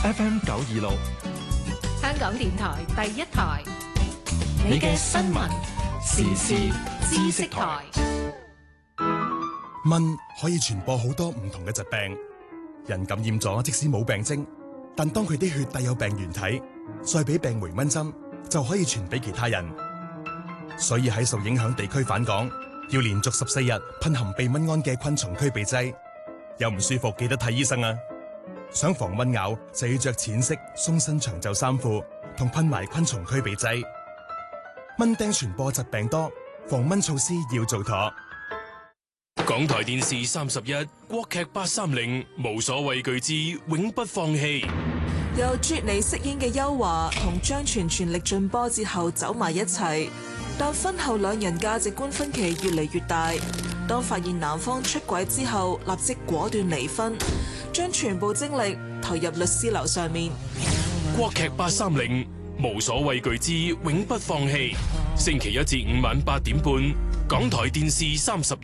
FM 926， 香港電台第一台， 你嘅新聞時事知識台。 蚊可以傳播好多唔同嘅疾病，人感染咗即使冇病徵，但當佢啲血帶有病原體，再俾病回蚊針，就可以傳俾其他人。所以喺受影響地區返港，要連續14日噴含避蚊胺嘅昆蟲驅避劑。有唔舒服記得睇醫生啊！想防蚊咬就要着淺色鬆身長袖衫褲，同噴埋昆蟲驅避劑。蚊叮傳播疾病多，防蚊措施要做妥。 港台電視31國劇830無所畏懼之永不放棄。 由啜尼飾演嘅邱華同張全全力進波之後走埋一齊，但婚後兩人價值觀分歧越嚟越大。當發現男方出軌之後，立即果斷離婚，將全部精力投入律師樓上面。 國劇830無所畏懼之永不放棄，星期1至5晚8點半，港台電視31。